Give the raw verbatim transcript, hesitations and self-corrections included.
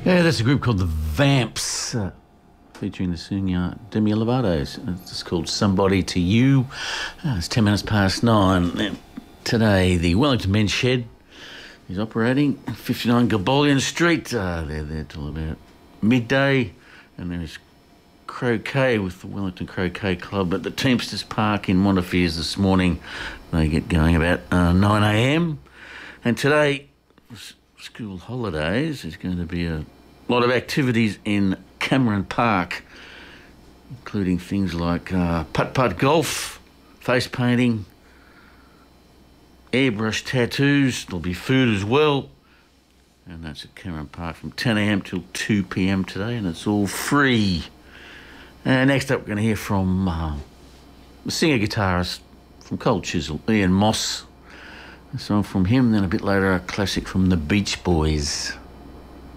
Yeah, that's a group called the Vamps, uh, featuring the singer Demi Lovato. It's called Somebody to You. Uh, it's ten minutes past nine. And today, the Wellington Men's Shed is operating fifty-nine Gabolian Street. Uh, they're there till about midday. And there's croquet with the Wellington Croquet Club at the Teamsters Park in Montefiores this morning. They get going about uh, nine a.m. And today, school holidays, there's going to be a lot of activities in Cameron Park, including things like uh, putt-putt golf, face painting, airbrush tattoos. There'll be food as well. And that's at Cameron Park from ten a.m. till two p.m. today, and it's all free. And next up, we're going to hear from uh, the singer-guitarist from Cold Chisel, Ian Moss. A song from him, then a bit later, a classic from the Beach Boys.